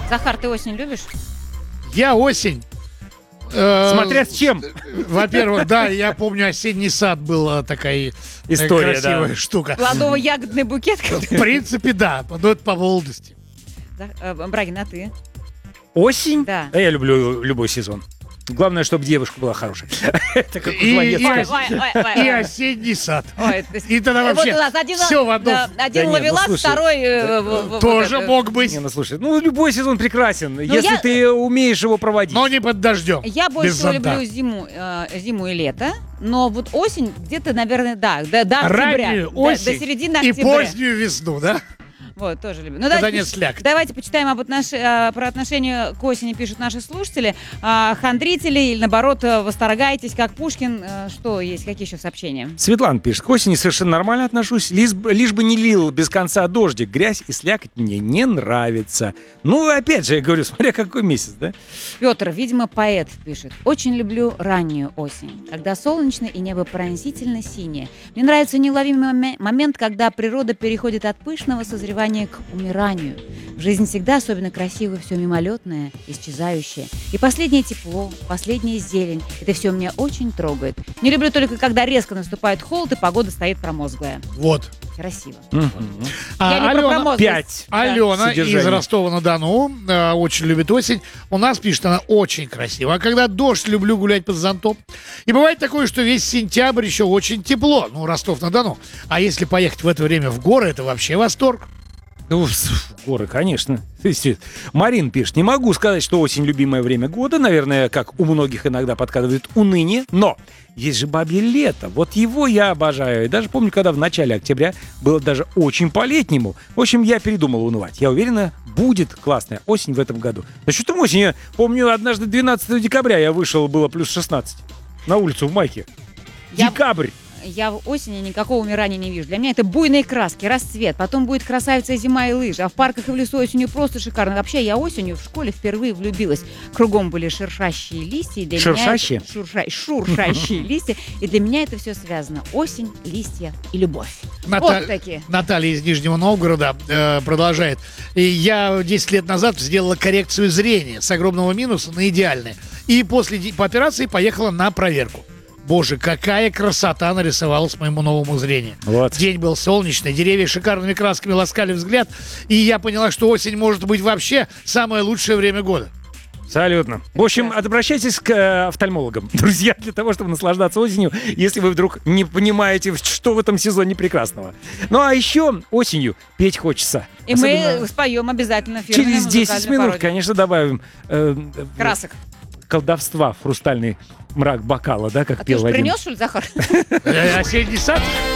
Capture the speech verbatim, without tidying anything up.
Захар, ты осень любишь? Я осень. э, Смотря с чем. Во-первых, да, я помню, осенний сад была такая э, История, красивая да. штука. Плодово-ягодный букет? В принципе, да, но это по молодости. Да, э, Брагин, а ты? Осень? Да. А я люблю любой сезон. Главное, чтобы девушка была хорошая. Это как у И- планеты. и- Ой, ой, ой, ой, И ой. осенний сад. Ой, то есть- И тогда Вот вообще у нас один, все в одном. да, один Да нет, ну, ловелас, слушай, второй... э, в- в- Тоже вот это. мог быть, Не, ну слушай, ну любой сезон прекрасен, если я- ты умеешь его проводить. но не под дождем. Я больше без всего зонта. люблю зиму, э, зиму и лето, но вот осень где-то, наверное, да, до, до октября. Раннюю До- осень до середины и октября. позднюю весну, да? Вот, тоже люблю. Ну, Когда давайте, нет поч- слякоти. давайте почитаем об отнош... э, про отношение к осени, пишут наши слушатели. А, хандрители или, наоборот, э, восторгаетесь, как Пушкин. Э, Что есть? Какие еще сообщения? Светлана пишет, к осени совершенно нормально отношусь, лишь, бы- лишь бы не лил без конца дождик, грязь и слякоть мне не нравится. Ну, опять же, я говорю, смотря какой месяц, да? Петр, видимо, поэт, пишет. Очень люблю раннюю осень, когда солнечно и небо пронзительно синее. Мне нравится неуловимый моме- момент, когда природа переходит от пышного созревания к умиранию. В жизни всегда особенно красиво все мимолетное, исчезающее. И последнее тепло, последняя зелень. Это все меня очень трогает. Не люблю только, когда резко наступает холод и погода стоит промозглая. Вот. Красиво. Мгм. А Я не про Алена, промозглость. Пять. Да. Алена из Содержание. Ростова-на-Дону э, очень любит осень. У нас пишет, она очень красиво. А когда дождь, люблю гулять под зонтом. И бывает такое, что весь сентябрь еще очень тепло. Ну, Ростов-на-Дону. А если поехать в это время в горы, это вообще восторг. Ну, в горы, конечно. То есть, Марин пишет, не могу сказать, что осень любимое время года. Наверное, как у многих иногда подкатывает уныние. Но есть же бабье лето. Вот его я обожаю. И даже помню, когда в начале октября было даже очень по-летнему. В общем, я передумал унывать. Я уверена, будет классная осень в этом году. Насчет там осени, я помню, однажды двенадцатого декабря я вышел, было плюс шестнадцать. На улицу в майке. Я- Декабрь. Я в осени никакого умирания не вижу. Для меня это буйные краски, расцвет. Потом будет красавица зима и лыжи. А в парках и в лесу осенью просто шикарно. Вообще, я осенью в школе впервые влюбилась. Кругом были шершащие листья. и для Шершащие? Меня это- шурша- Шуршащие листья. И для меня это все связано. Осень, листья и любовь. Ната- Вот такие. Наталья из Нижнего Новгорода э, продолжает. И я десять лет назад сделала коррекцию зрения с огромного минуса на идеальное. И после ди- по операции поехала на проверку. Боже, какая красота нарисовалась моему новому зрению. Вот. День был солнечный, деревья шикарными красками ласкали взгляд. И я поняла, что осень может быть вообще самое лучшее время года. Абсолютно. В общем, обращайтесь к э, офтальмологам, друзья, для того, чтобы наслаждаться осенью, если вы вдруг не понимаете, что в этом сезоне прекрасного. Ну, а еще осенью петь хочется. И Особенно мы споем обязательно фирменную через десять музыкальную минут, пародию. конечно, добавим э, э, Красок. колдовства в хрустальный мрак бокала, да, как А ты пел уж один. принес, что ли, Захар? Э, Осенний сад.